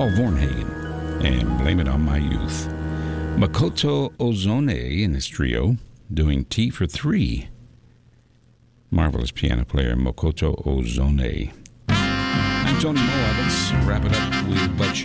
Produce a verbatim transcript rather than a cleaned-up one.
Paul Vornhagen and Blame It On My Youth. Makoto Ozone in his trio doing Tea for Three. Marvelous piano player Makoto Ozone. I'm Tony Moe. Let's wrap it up with Bud